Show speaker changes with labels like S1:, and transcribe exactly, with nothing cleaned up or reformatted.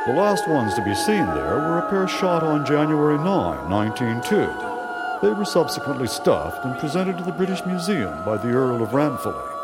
S1: The last ones to be seen there were a pair shot on January ninth, nineteen oh two. They were subsequently stuffed and presented to the British Museum by the Earl of Ranfilly.